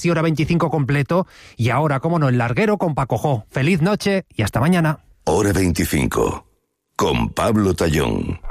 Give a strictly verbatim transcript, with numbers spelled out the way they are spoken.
y Hora veinticinco completo. Y ahora, cómo no, El Larguero con Paco Jo. Feliz noche y hasta mañana. Hora veinticinco con Pablo Tallón.